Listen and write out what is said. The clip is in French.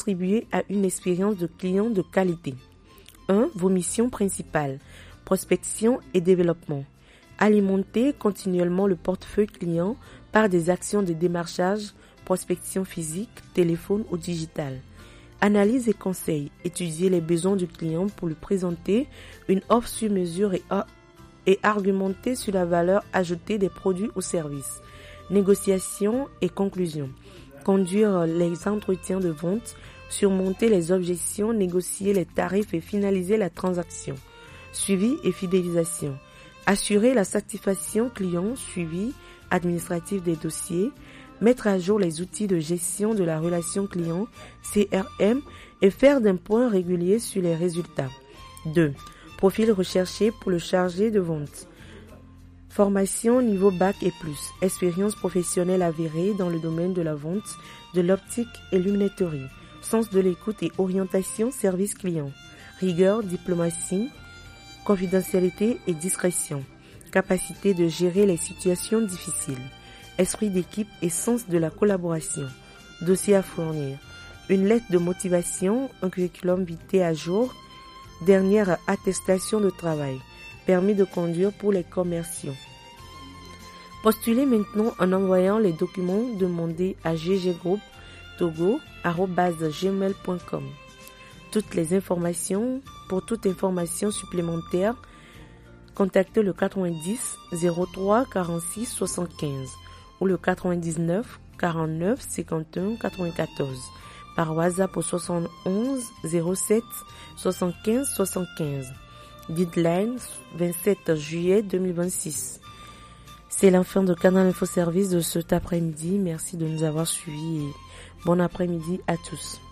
contribuer à une expérience de client de qualité. 1. Vos missions principales. Prospection et développement. Alimenter continuellement le portefeuille client par des actions de démarchage, prospection physique, téléphone ou digital. Analyse et conseil. Étudier les besoins du client pour lui présenter une offre sur mesure et argumenter sur la valeur ajoutée des produits ou services. Négociation et conclusion. Conduire les entretiens de vente, surmonter les objections, négocier les tarifs et finaliser la transaction. Suivi et fidélisation. Assurer la satisfaction client, suivi administratif des dossiers, mettre à jour les outils de gestion de la relation client, CRM, et faire d'un point régulier sur les résultats. 2. Profil recherché pour le chargé de vente. Formation niveau bac et plus. Expérience professionnelle avérée dans le domaine de la vente, de l'optique et lunetterie. Sens de l'écoute et orientation service client. Rigueur, diplomatie, confidentialité et discrétion. Capacité de gérer les situations difficiles. Esprit d'équipe et sens de la collaboration. Dossier à fournir. Une lettre de motivation, un curriculum vitae à jour, dernière attestation de travail. Permis de conduire pour les commerciaux. Postulez maintenant en envoyant les documents demandés à gggrouptogo@gmail.com. Pour toute information supplémentaire, contactez le 90 03 46 75 ou le 99 49 51 94 par WhatsApp au 71 07 75 75. Deadline 27 juillet 2026. C'est la fin de Canal Info Service de cet après-midi. Merci de nous avoir suivis et bon après-midi à tous.